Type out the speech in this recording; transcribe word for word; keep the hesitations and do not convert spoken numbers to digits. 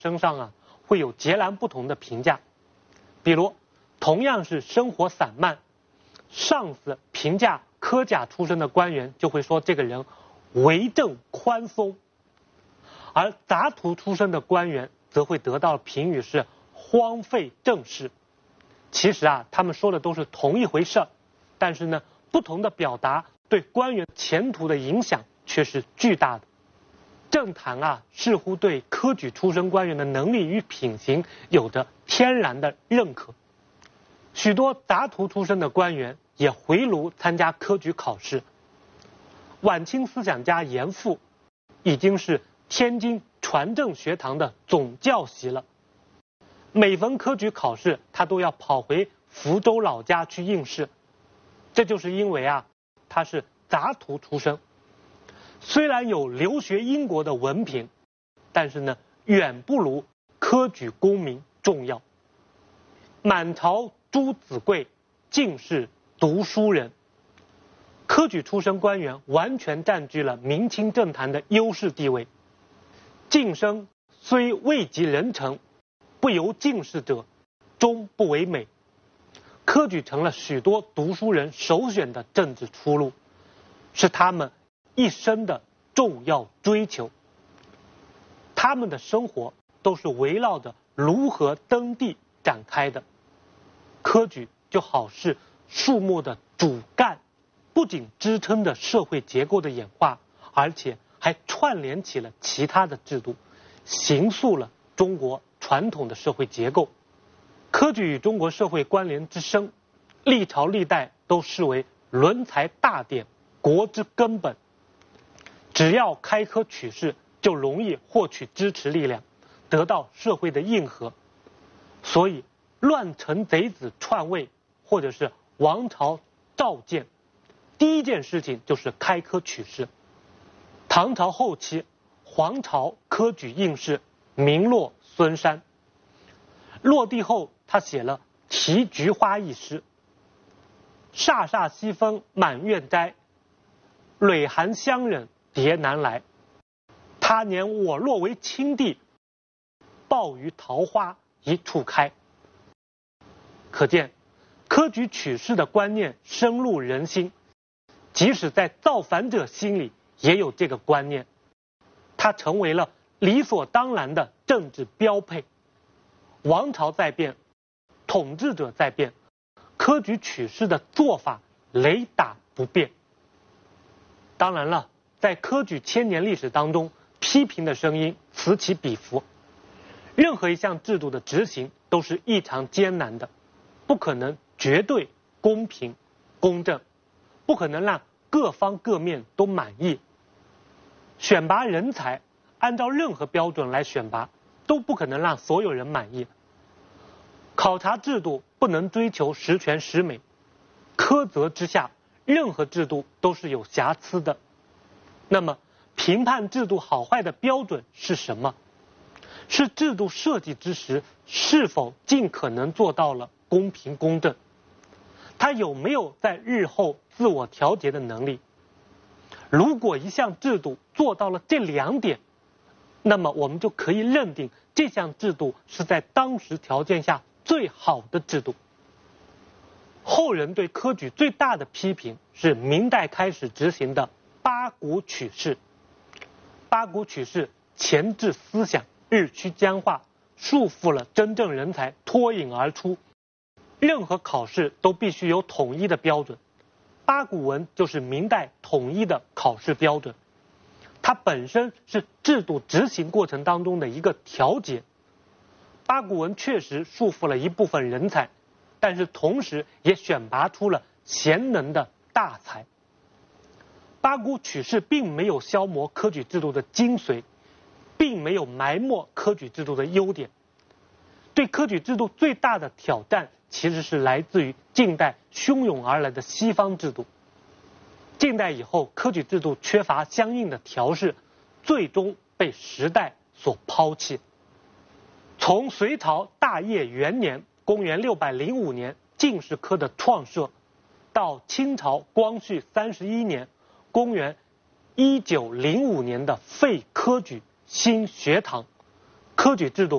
身上啊会有截然不同的评价。比如，同样是生活散漫，上司评价科甲出身的官员就会说这个人为政宽松，而杂土出身的官员则会得到评语是荒废政事。其实啊，他们说的都是同一回事儿，但是呢，不同的表达对官员前途的影响却是巨大的。政坛啊，似乎对科举出身官员的能力与品行有着天然的认可。许多杂土出身的官员也回炉参加科举考试。晚清思想家严复已经是天津传政学堂的总教习了，每逢科举考试，他都要跑回福州老家去应试。这就是因为啊，他是杂土出身，虽然有留学英国的文凭，但是呢，远不如科举功名重要。满朝朱子贵，尽是读书人。科举出身官员完全占据了明清政坛的优势地位。晋升虽未及人臣，不由进士者，终不为美。科举成了许多读书人首选的政治出路，是他们一生的重要追求。他们的生活都是围绕着如何登第展开的。科举就好似树木的主干，不仅支撑着社会结构的演化，而且还串联起了其他的制度，形塑了中国传统的社会结构。科举与中国社会关联之深，历朝历代都视为伦才大典，国之根本。只要开科取士，就容易获取支持力量，得到社会的应和。所以乱臣贼子篡位，或者是王朝召见，第一件事情就是开科取士。唐朝后期，黄巢科举应试，名落孙山。落地后，他写了《题菊花》一诗：飒飒西风满院摘，蕊寒香忍蝶难来。他年我若为清帝，抱于桃花一处开。可见，科举取士的观念深入人心，即使在造反者心里也有这个观念，它成为了理所当然的政治标配。王朝在变，统治者在变，科举取士的做法雷打不变。当然了，在科举千年历史当中，批评的声音此起彼伏。任何一项制度的执行都是异常艰难的，不可能绝对公平公正，不可能让各方各面都满意。选拔人才，按照任何标准来选拔，都不可能让所有人满意。考察制度不能追求十全十美，苛责之下，任何制度都是有瑕疵的。那么，评判制度好坏的标准是什么？是制度设计之时是否尽可能做到了公平公正？它有没有在日后自我调节的能力？如果一项制度做到了这两点，那么我们就可以认定这项制度是在当时条件下最好的制度。后人对科举最大的批评是明代开始执行的八股取士。八股取士前置思想日趋僵化，束缚了真正人才脱颖而出。任何考试都必须有统一的标准，八股文就是明代统一的考试标准。它本身是制度执行过程当中的一个调节。八股文确实束缚了一部分人才，但是同时也选拔出了贤能的大才。八股取士并没有消磨科举制度的精髓，并没有埋没科举制度的优点。对科举制度最大的挑战其实是来自于近代汹涌而来的西方制度。近代以后，科举制度缺乏相应的调试，最终被时代所抛弃。从隋朝大业元年公元六百零五年进士科的创设，到清朝光绪三十一年公元一九零五年的废科举新学堂，科举制度